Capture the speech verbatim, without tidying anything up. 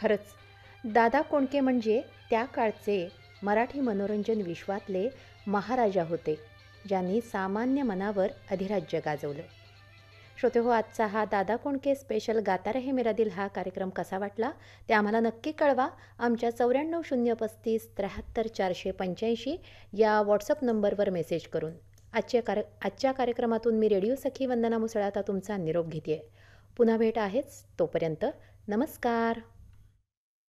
खरंच दादा कोंडके म्हणजे त्या काळचे मराठी मनोरंजन विश्वातले महाराजा होते, ज्यांनी सामान्य मनावर अधिराज्य गाजवलं. श्रोतेहो, आजचा हा दादा कोंडके स्पेशल गाता रहे मेरा दिल हा कार्यक्रम कसा वाटला ते आम्हाला नक्की कळवा. आमच्या चौऱ्याण्णव शून्य पस्तीस त्र्याहत्तर चारशे पंच्याऐंशी या व्हॉट्सअप नंबरवर मेसेज करून. आजच्या कार्य आजच्या कार्यक्रमातून मी रेडिओ सखी वंदना मुसळा आता तुमचा निरोप घेते. पुन्हा भेट आहेच, तोपर्यंत नमस्कार.